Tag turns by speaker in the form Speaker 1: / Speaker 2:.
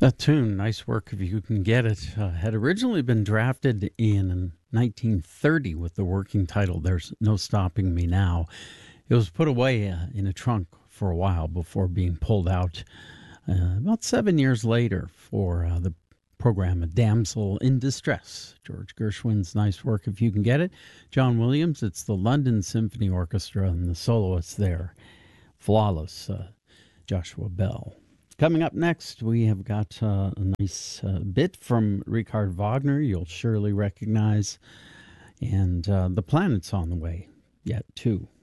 Speaker 1: That tune, Nice Work If You Can Get It, had originally been drafted in 1930 with the working title There's No Stopping Me Now. It was put away in a trunk for a while before being pulled out about 7 years later for the program A Damsel in Distress. George Gershwin's Nice Work If You Can Get It. John Williams, it's the London Symphony Orchestra and the soloists there. Flawless, Joshua Bell. Coming up next, we have got a nice bit from Richard Wagner you'll surely recognize. And The Planet's on the way yet, too.